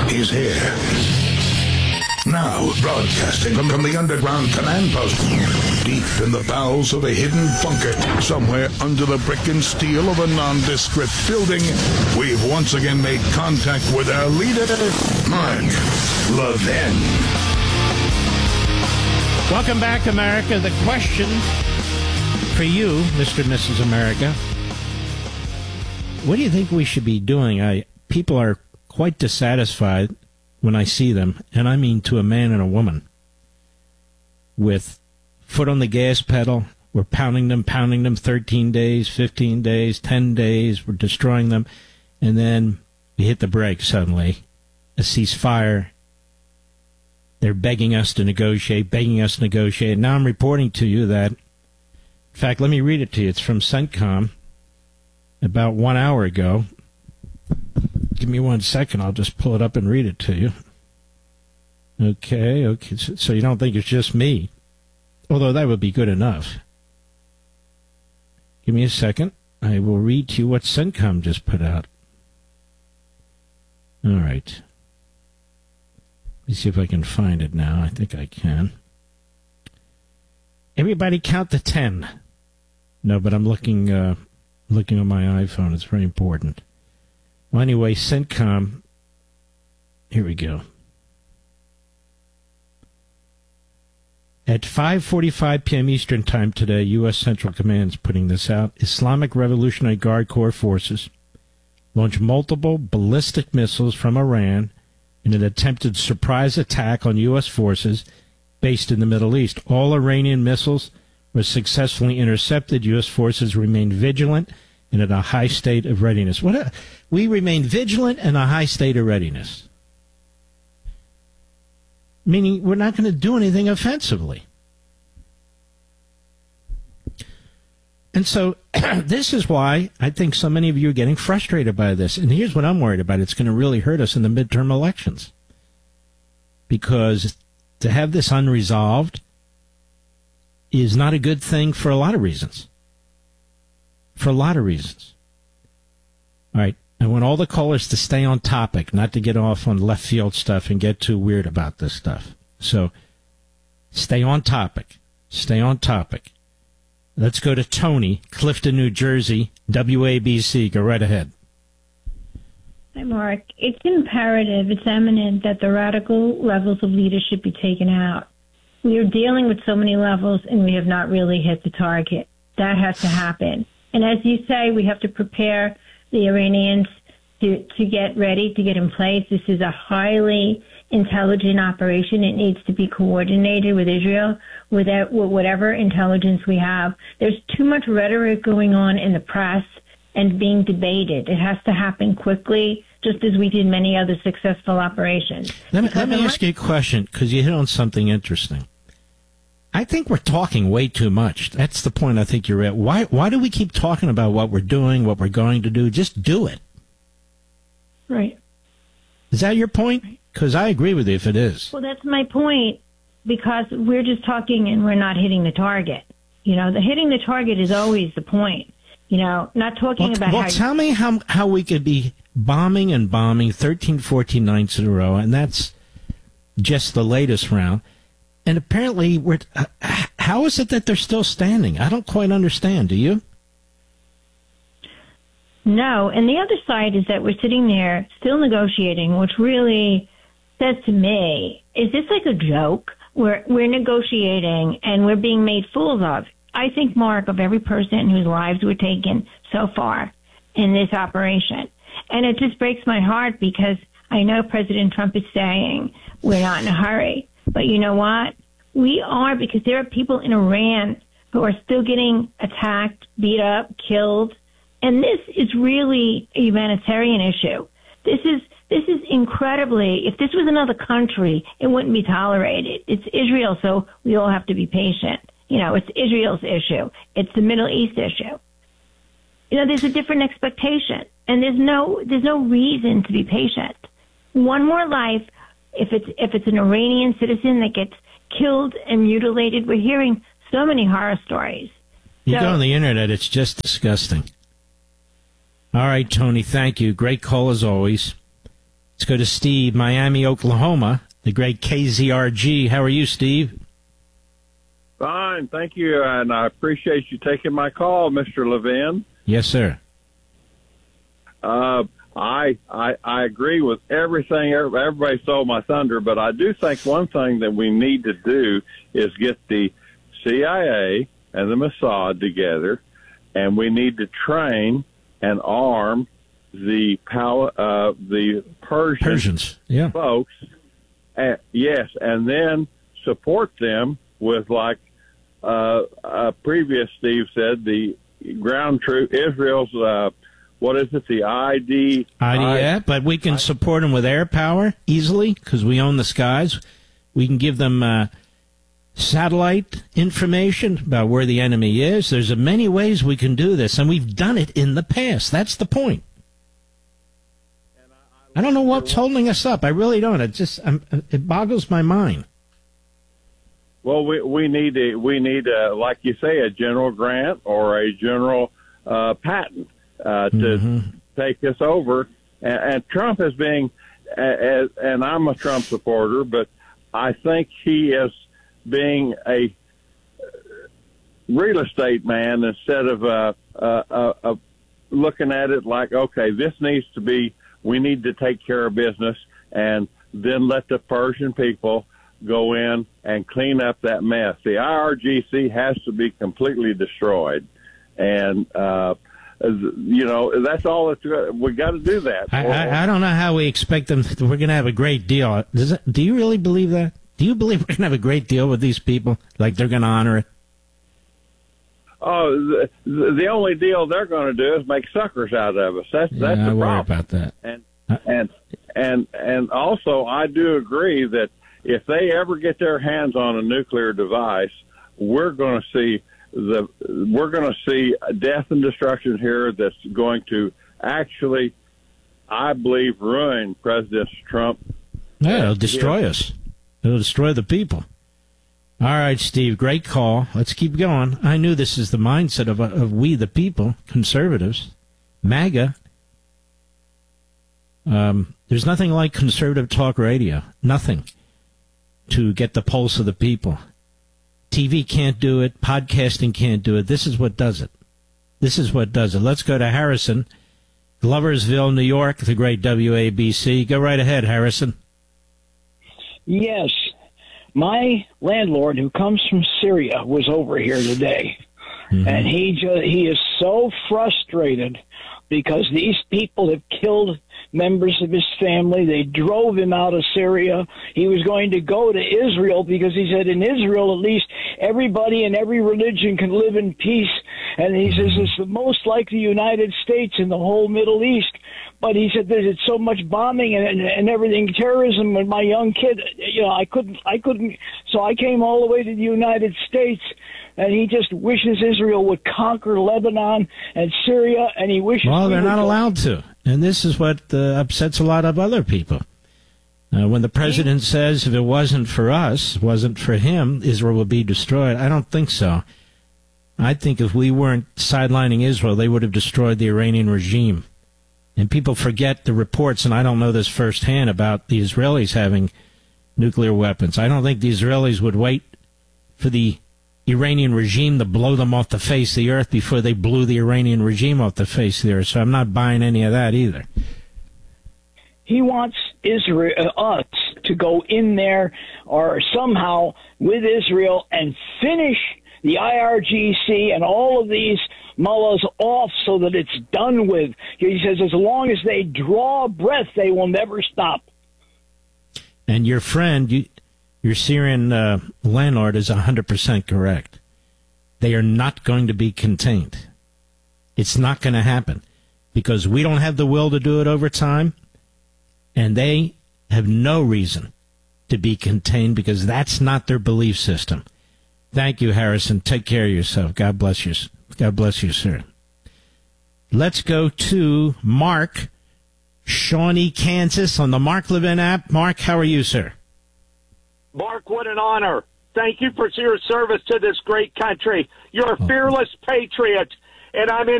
is here. Now, broadcasting from the underground command post, deep in the bowels of a hidden bunker, somewhere under the brick and steel of a nondescript building, we've once again made contact with our leader, Mark Levin. Welcome back, America. The question for you, Mr. and Mrs. America, what do you think we should be doing? People are quite dissatisfied when I see them, and I mean to a man and a woman, with foot on the gas pedal. We're pounding them 13 days, 15 days, 10 days. We're destroying them. And then we hit the brakes suddenly, a ceasefire. They're begging us to negotiate. Now I'm reporting to you that, in fact, let me read it to you. It's from CENTCOM about 1 hour ago. Give me 1 second. I'll just pull it up and read it to you. Okay. So you don't think it's just me, although that would be good enough. Give me a second. I will read to you what CENTCOM just put out. All right. Let me see if I can find it now. I think I can. Everybody count to 10. No, but I'm looking on my iPhone. It's very important. Well, anyway, CENTCOM, here we go. At 5:45 p.m. Eastern Time today, U.S. Central Command is putting this out. Islamic Revolutionary Guard Corps forces launched multiple ballistic missiles from Iran in an attempted surprise attack on U.S. forces based in the Middle East. All Iranian missiles were successfully intercepted. U.S. forces remain vigilant and at a high state of readiness. We remain vigilant and a high state of readiness. Meaning we're not going to do anything offensively. And so this is why I think so many of you are getting frustrated by this. And here's what I'm worried about. It's going to really hurt us in the midterm elections. Because to have this unresolved is not a good thing for a lot of reasons. All right. I want all the callers to stay on topic, not to get off on left field stuff and get too weird about this stuff. So stay on topic. Let's go to Tony, Clifton, New Jersey, WABC. Go right ahead. Hi, Mark. It's imperative, it's eminent that the radical levels of leadership be taken out. We are dealing with so many levels, and we have not really hit the target. That has to happen. And as you say, we have to prepare the Iranians to get ready, to get in place. This is a highly intelligent operation. It needs to be coordinated with Israel, with whatever intelligence we have. There's too much rhetoric going on in the press and being debated. It has to happen quickly, just as we did many other successful operations. Let me ask you a question, because you hit on something interesting. I think we're talking way too much. That's the point I think you're at. Why do we keep talking about what we're doing, what we're going to do? Just do it. Right. Is that your point? Because I agree with you if it is. Well, that's my point, because we're just talking and we're not hitting the target. You know, the hitting the target is always the point. You know, not talking about how... Well, tell me how we could be bombing 13, 14 nights in a row, and that's just the latest round. And apparently, how is it that they're still standing? I don't quite understand. Do you? No. And the other side is that we're sitting there still negotiating, which really says to me, is this like a joke? We're negotiating and we're being made fools of. I think, Mark, of every person whose lives were taken so far in this operation. And it just breaks my heart, because I know President Trump is saying we're not in a hurry. But you know what? We are, because there are people in Iran who are still getting attacked, beat up, killed. And this is really a humanitarian issue. This is incredibly, if this was another country, it wouldn't be tolerated. It's Israel, so we all have to be patient. You know, it's Israel's issue. It's the Middle East issue. You know, there's a different expectation, and there's no reason to be patient. One more life. If it's an Iranian citizen that gets killed and mutilated, we're hearing so many horror stories. You go on the internet, it's just disgusting. All right, Tony, thank you. Great call as always. Let's go to Steve, Miami, Oklahoma, the great KZRG. How are you, Steve? Fine, thank you, and I appreciate you taking my call, Mr. Levin. Yes, sir. I agree with everything. Everybody stole my thunder, but I do think one thing that we need to do is get the CIA and the Mossad together, and we need to train and arm the Persians, folks. Yes, and then support them with, like previous Steve said, the ground troop, Israel's, what is it, the IDF, but we can support them with air power easily because we own the skies. We can give them satellite information about where the enemy is. There's many ways we can do this, and we've done it in the past. That's the point. I don't know what's holding us up. I really don't. It boggles my mind. Well, we need like you say, a General Grant or a General Patton to take us over. And Trump is being, and I'm a Trump supporter, but I think he is being a real estate man instead of looking at it like, okay, this needs to be. We need to take care of business and then let the Persian people go in and clean up that mess. The IRGC has to be completely destroyed. And, that's all we got to do that. I don't know how we expect them. We're going to have a great deal. Do you really believe that? Do you believe we're going to have a great deal with these people? Like they're going to honor it? Oh, the only deal they're going to do is make suckers out of us. That's the problem. I worry about that. And also, I do agree that if they ever get their hands on a nuclear device, we're going to see death and destruction here. That's going to actually, I believe, ruin President Trump. Yeah, it'll destroy us. It'll destroy the people. All right, Steve, great call. Let's keep going. I knew this is the mindset of we the people, conservatives, MAGA. There's nothing like conservative talk radio, nothing, to get the pulse of the people. TV can't do it. Podcasting can't do it. This is what does it. This is what does it. Let's go to Harrison, Gloversville, New York, the great WABC. Go right ahead, Harrison. Yes. My landlord, who comes from Syria, was over here today, and he is so frustrated because these people have killed members of his family. They drove him out of Syria. He was going to go to Israel because he said in Israel, at least, everybody and every religion can live in peace. And he says it's the most like the United States in the whole Middle East. But he said there's so much bombing and everything, terrorism. And my young kid, I couldn't. So I came all the way to the United States, and he just wishes Israel would conquer Lebanon and Syria, and he wishes. Well, they're not allowed to, and this is what upsets a lot of other people. When the president says if it wasn't for us, wasn't for him, Israel would be destroyed. I don't think so. I think if we weren't sidelining Israel, they would have destroyed the Iranian regime. And people forget the reports, and I don't know this firsthand, about the Israelis having nuclear weapons. I don't think the Israelis would wait for the Iranian regime to blow them off the face of the earth before they blew the Iranian regime off the face of the earth. So I'm not buying any of that either. He wants us to go in there or somehow with Israel and finish the IRGC and all of these mullahs off so that it's done with. He says as long as they draw breath, they will never stop. And your friend, your Syrian landlord is 100% correct. They are not going to be contained. It's not going to happen because we don't have the will to do it over time, and they have no reason to be contained because that's not their belief system. Thank you, Harrison. Take care of yourself. God bless you. God bless you, sir. Let's go to Mark, Shawnee, Kansas, on the Mark Levin app. Mark, how are you, sir? Mark, what an honor. Thank you for your service to this great country. You're a fearless patriot, and I'm in